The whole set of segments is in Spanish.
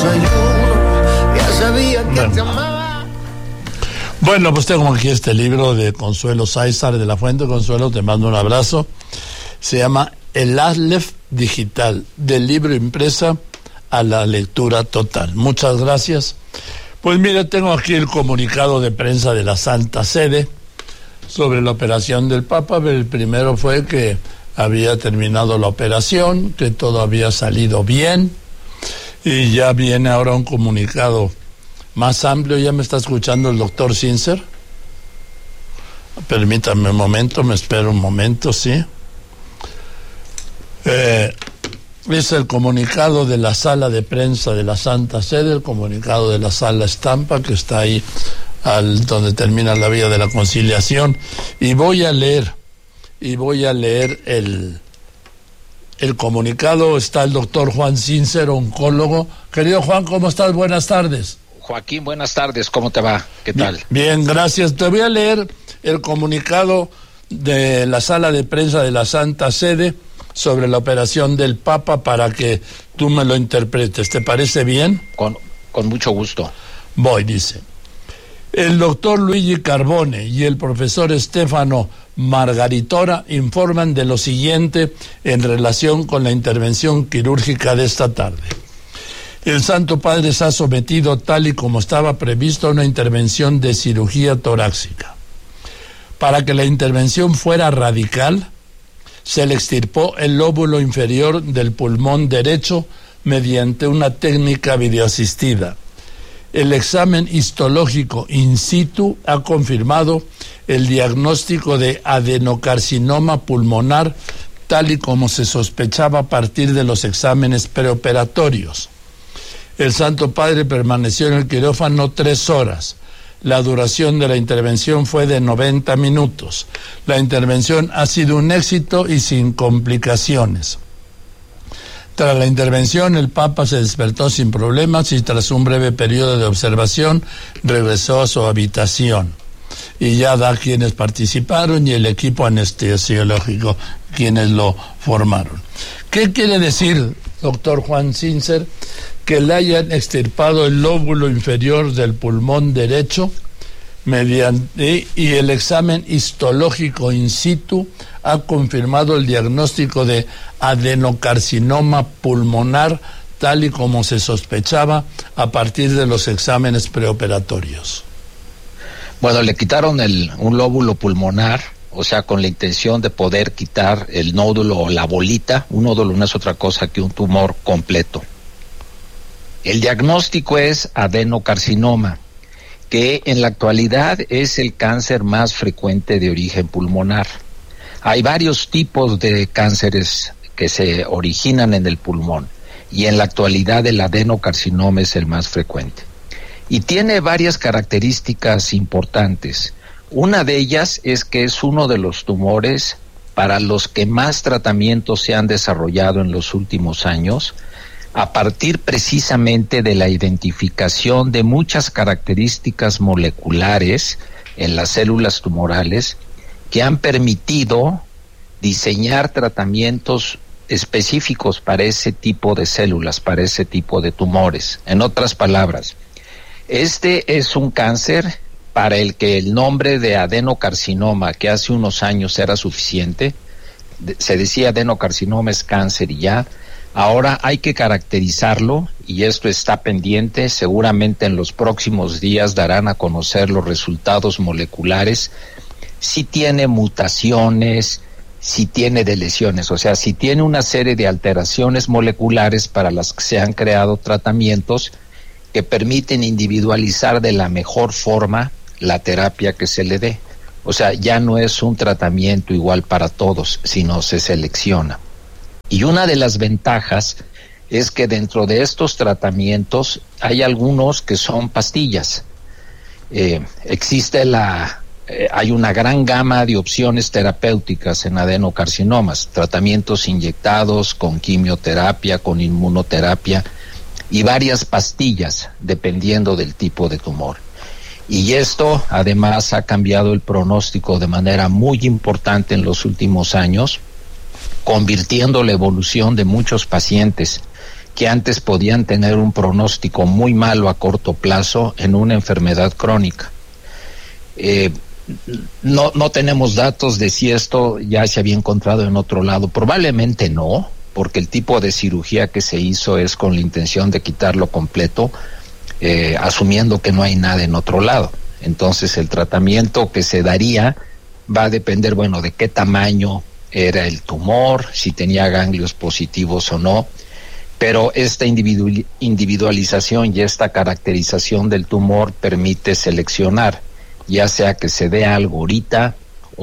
desayuno, ya sabía que te amaba. Bueno, pues tengo aquí este libro de Consuelo Sáizar de la Fuente. Consuelo, te mando un abrazo. Se llama El Aleph Digital, del libro impresa a la lectura total. Muchas gracias. Pues mira, tengo aquí el comunicado de prensa de la Santa Sede sobre la operación del Papa. El primero fue que había terminado la operación, que todo había salido bien, y ya viene ahora un comunicado más amplio. Ya me está escuchando el doctor Sincer. Permítame un momento, me espero un momento, sí. Es el comunicado de la sala de prensa de la Santa Sede, el comunicado de la sala Estampa, que está ahí donde termina la vía de la conciliación, y voy a leer el comunicado. Está el doctor Juan Sincer, oncólogo. Querido Juan, ¿cómo estás? Buenas tardes. Joaquín, buenas tardes, ¿cómo te va? ¿Qué tal? Bien, gracias. Te voy a leer el comunicado de la sala de prensa de la Santa Sede sobre la operación del Papa para que tú me lo interpretes. ¿Te parece bien? Con mucho gusto. Dice: el doctor Luigi Carbone y el profesor Stefano Margaritora informan de lo siguiente en relación con la intervención quirúrgica de esta tarde. El Santo Padre se ha sometido, tal y como estaba previsto, a una intervención de cirugía torácica. Para que la intervención fuera radical, se le extirpó el lóbulo inferior del pulmón derecho mediante una técnica videoasistida. El examen histológico in situ ha confirmado el diagnóstico de adenocarcinoma pulmonar, tal y como se sospechaba a partir de los exámenes preoperatorios. El Santo Padre permaneció en el quirófano 3 horas. La duración de la intervención fue de 90 minutos. La intervención ha sido un éxito y sin complicaciones. Tras la intervención, el Papa se despertó sin problemas y tras un breve periodo de observación regresó a su habitación. Y ya da quienes participaron y el equipo anestesiológico quienes lo formaron. ¿Qué quiere decir, doctor Juan Sincer, que le hayan extirpado el lóbulo inferior del pulmón derecho y el examen histológico in situ ha confirmado el diagnóstico de adenocarcinoma pulmonar, tal y como se sospechaba a partir de los exámenes preoperatorios? Bueno, le quitaron un lóbulo pulmonar, o sea, con la intención de poder quitar el nódulo o la bolita. Un nódulo no es otra cosa que un tumor completo. El diagnóstico es adenocarcinoma, que en la actualidad es el cáncer más frecuente de origen pulmonar. Hay varios tipos de cánceres que se originan en el pulmón y en la actualidad el adenocarcinoma es el más frecuente. Y tiene varias características importantes. Una de ellas es que es uno de los tumores para los que más tratamientos se han desarrollado en los últimos años, a partir precisamente de la identificación de muchas características moleculares en las células tumorales que han permitido diseñar tratamientos específicos para ese tipo de células, para ese tipo de tumores. En otras palabras, este es un cáncer para el que el nombre de adenocarcinoma, que hace unos años era suficiente, se decía adenocarcinoma es cáncer y ya. Ahora hay que caracterizarlo y esto está pendiente. Seguramente en los próximos días darán a conocer los resultados moleculares, si tiene mutaciones, si tiene deleciones, o sea, si tiene una serie de alteraciones moleculares para las que se han creado tratamientos que permiten individualizar de la mejor forma la terapia que se le dé. O sea, ya no es un tratamiento igual para todos, sino se selecciona. Y una de las ventajas es que dentro de estos tratamientos hay algunos que son pastillas. Hay una gran gama de opciones terapéuticas en adenocarcinomas, tratamientos inyectados con quimioterapia, con inmunoterapia y varias pastillas dependiendo del tipo de tumor. Y esto además ha cambiado el pronóstico de manera muy importante en los últimos años, convirtiendo la evolución de muchos pacientes que antes podían tener un pronóstico muy malo a corto plazo en una enfermedad crónica. No tenemos datos de si esto ya se había encontrado en otro lado. Probablemente no, porque el tipo de cirugía que se hizo es con la intención de quitarlo completo, asumiendo que no hay nada en otro lado. Entonces el tratamiento que se daría va a depender, bueno, de qué tamaño era el tumor, si tenía ganglios positivos o no, pero esta individualización y esta caracterización del tumor permite seleccionar, ya sea que se dé algo ahorita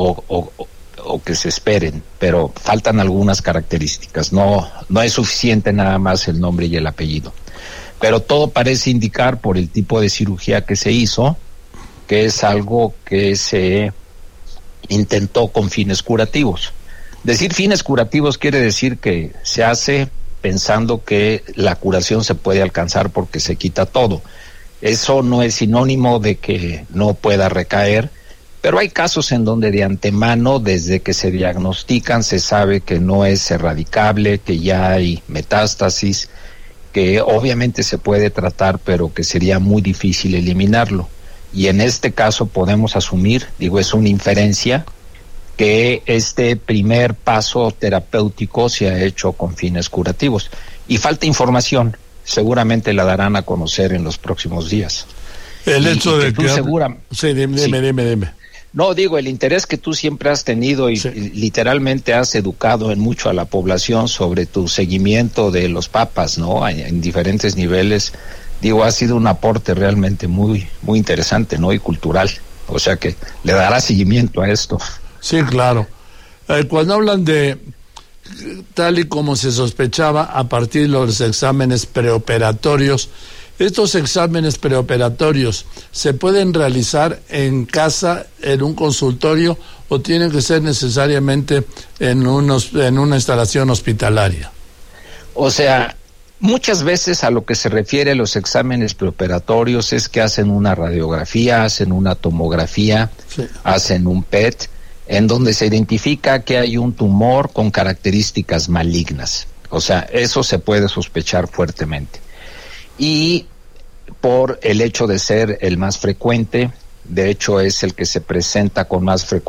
o que se esperen, pero faltan algunas características, no es suficiente nada más el nombre y el apellido, pero todo parece indicar por el tipo de cirugía que se hizo, que es algo que se intentó con fines curativos. Decir fines curativos quiere decir que se hace pensando que la curación se puede alcanzar porque se quita todo. Eso no es sinónimo de que no pueda recaer, pero hay casos en donde de antemano, desde que se diagnostican, se sabe que no es erradicable, que ya hay metástasis, que obviamente se puede tratar, pero que sería muy difícil eliminarlo. Y en este caso podemos asumir, es una inferencia, que este primer paso terapéutico se ha hecho con fines curativos. Y falta información, seguramente la darán a conocer en los próximos días. El hecho de que... Sí, dime. No, el interés que tú siempre has tenido y literalmente has educado en mucho a la población sobre tu seguimiento de los papas, ¿no? En diferentes niveles, ha sido un aporte realmente muy, muy interesante, ¿no? Y cultural. O sea que le dará seguimiento a esto. Sí, claro. Cuando hablan de tal y como se sospechaba a partir de los exámenes preoperatorios, ¿estos exámenes preoperatorios se pueden realizar en casa, en un consultorio, o tienen que ser necesariamente en una instalación hospitalaria? O sea, muchas veces a lo que se refiere a los exámenes preoperatorios es que hacen una radiografía, hacen una tomografía, hacen un PET, en donde se identifica que hay un tumor con características malignas. O sea, eso se puede sospechar fuertemente. Y por el hecho de ser el más frecuente, de hecho es el que se presenta con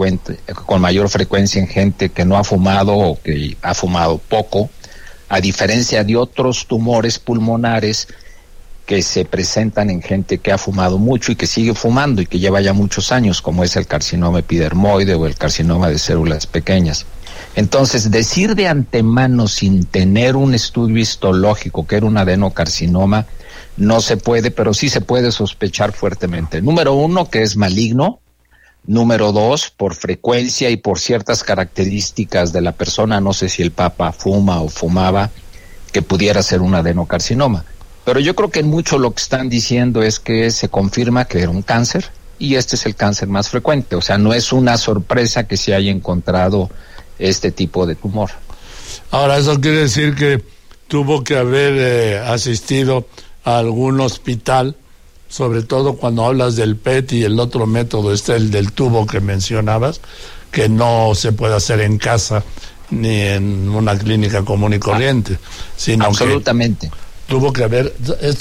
mayor frecuencia en gente que no ha fumado o que ha fumado poco, a diferencia de otros tumores pulmonares que se presentan en gente que ha fumado mucho y que sigue fumando y que lleva ya muchos años, como es el carcinoma epidermoide o el carcinoma de células pequeñas. Entonces, decir de antemano sin tener un estudio histológico que era un adenocarcinoma no se puede, pero sí se puede sospechar fuertemente. Número 1, que es maligno. Número 2, por frecuencia y por ciertas características de la persona, no sé si el Papa fuma o fumaba, que pudiera ser un adenocarcinoma. Pero yo creo que en mucho lo que están diciendo es que se confirma que era un cáncer y este es el cáncer más frecuente. O sea, no es una sorpresa que se haya encontrado este tipo de tumor. Ahora, eso quiere decir que tuvo que haber asistido a algún hospital, sobre todo cuando hablas del PET y el otro método, el del tubo que mencionabas, que no se puede hacer en casa ni en una clínica común y corriente, sino absolutamente. Que tuvo que haber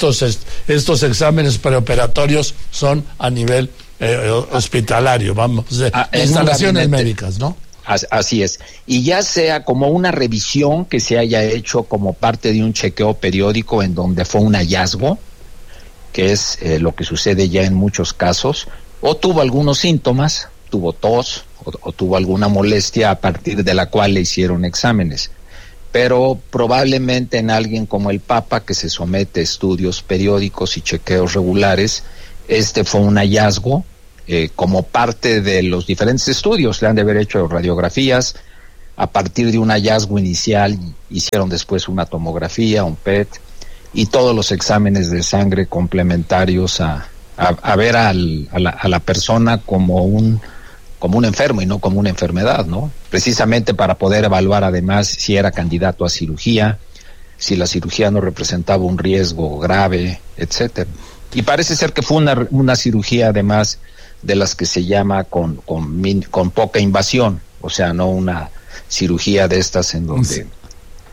estos exámenes preoperatorios son a nivel hospitalario, instalaciones médicas, ¿no? Así es. Y ya sea como una revisión que se haya hecho como parte de un chequeo periódico en donde fue un hallazgo, que es lo que sucede ya en muchos casos, o tuvo algunos síntomas, tuvo tos o tuvo alguna molestia a partir de la cual le hicieron exámenes. Pero probablemente en alguien como el Papa, que se somete a estudios periódicos y chequeos regulares, este fue un hallazgo como parte de los diferentes estudios. Le han de haber hecho radiografías, a partir de un hallazgo inicial hicieron después una tomografía, un PET, y todos los exámenes de sangre complementarios a ver a la persona como un enfermo y no como una enfermedad, ¿no? Precisamente para poder evaluar además si era candidato a cirugía, si la cirugía no representaba un riesgo grave, etcétera. Y parece ser que fue una cirugía además de las que se llama con poca invasión, o sea, no una cirugía de estas en donde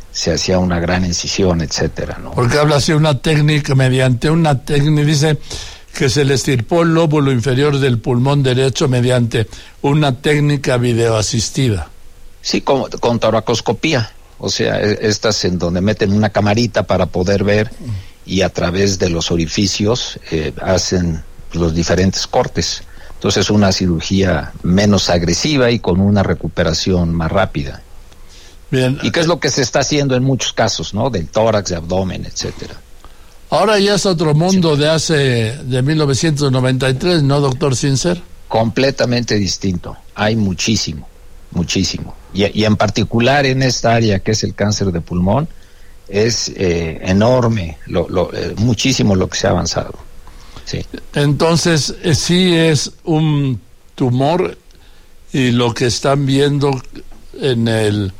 se hacía una gran incisión, etcétera, ¿no? Porque habla así mediante una técnica, dice que se le extirpó el lóbulo inferior del pulmón derecho mediante una técnica videoasistida. Sí, con toracoscopía, o sea, estas en donde meten una camarita para poder ver y a través de los orificios hacen los diferentes cortes. Entonces una cirugía menos agresiva y con una recuperación más rápida. Bien. ¿Y qué es lo que se está haciendo en muchos casos, ¿no? Del tórax, de abdomen, etcétera. Ahora ya es otro mundo de 1993, ¿no, doctor Sincer? Completamente distinto. Hay muchísimo. Y en particular en esta área que es el cáncer de pulmón, es enorme, muchísimo lo que se ha avanzado. Sí. Entonces, sí es un tumor y lo que están viendo en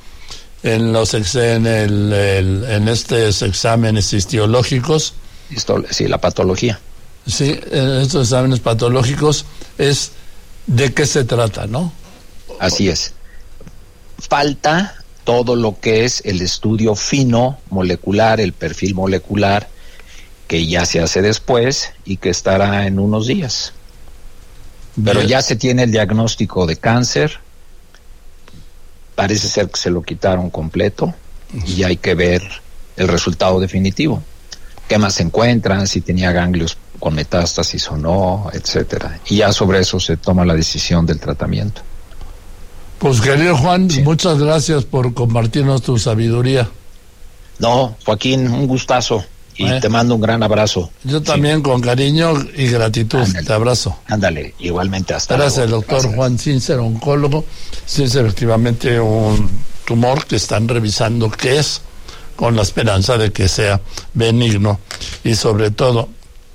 estos exámenes histológicos. Sí, la patología. Sí, en estos exámenes patológicos es de qué se trata, ¿no? Así es. Falta todo lo que es el estudio fino molecular, el perfil molecular, que ya se hace después y que estará en unos días. Pero ya se tiene el diagnóstico de cáncer. Parece ser que se lo quitaron completo y hay que ver el resultado definitivo. ¿Qué más se encuentran? Si tenía ganglios con metástasis o no, etcétera. Y ya sobre eso se toma la decisión del tratamiento. Pues querido Juan, sí, muchas gracias por compartirnos tu sabiduría. No, Joaquín, un gustazo y te mando un gran abrazo. Yo también, con cariño y gratitud. Ándale, te abrazo. Ándale, igualmente, hasta luego. Gracias, el doctor Juan Sincer, oncólogo. Sí, es efectivamente un tumor que están revisando qué es, con la esperanza de que sea benigno y sobre todo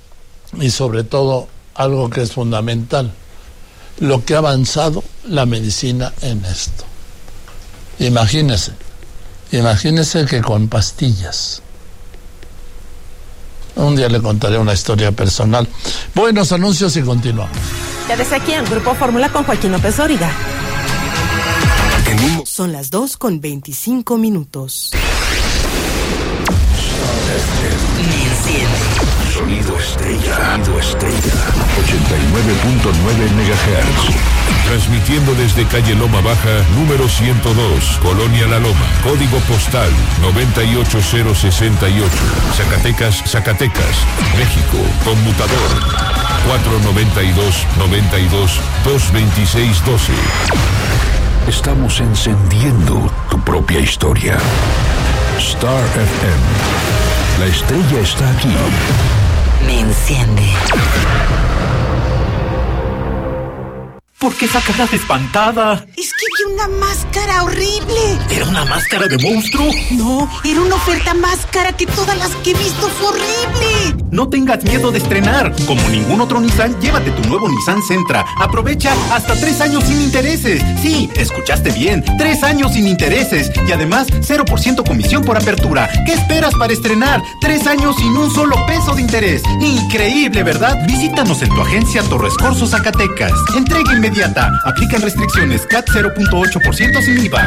algo que es fundamental, lo que ha avanzado la medicina en esto. Imagínese que con pastillas. Un día le contaré una historia personal. Buenos anuncios y continuamos. Ya desde aquí en Grupo Fórmula con Joaquín López Dóriga. Son las 2:25. Sonido Estrella. 89.9 MHz. Transmitiendo desde calle Loma Baja, número 102, Colonia La Loma. Código postal 98068. Zacatecas, México. Conmutador 492-92-226-12. Estamos encendiendo tu propia historia. Star FM. La estrella está aquí. Me enciende. ¿Por qué esa cara de espantada? Es que vi una máscara horrible. ¿Era una máscara de monstruo? No, era una oferta más cara que todas las que he visto. ¡Fue horrible! No tengas miedo de estrenar. Como ningún otro Nissan, llévate tu nuevo Nissan Sentra. Aprovecha hasta 3 años sin intereses. Sí, escuchaste bien. 3 años sin intereses. Y además, 0% comisión por apertura. ¿Qué esperas para estrenar? 3 años sin un solo peso de interés. Increíble, ¿verdad? Visítanos en tu agencia Torres Corso Zacatecas. Entrega inmediata. Aplican restricciones. CAT 0.8% sin IVA.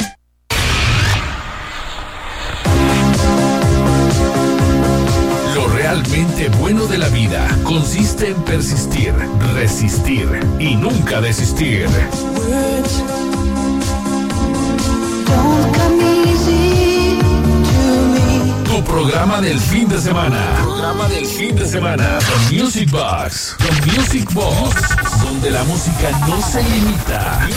Lo realmente bueno de la vida consiste en persistir, resistir y nunca desistir. Tu programa del fin de semana. The Music Box. Donde la música no se limita.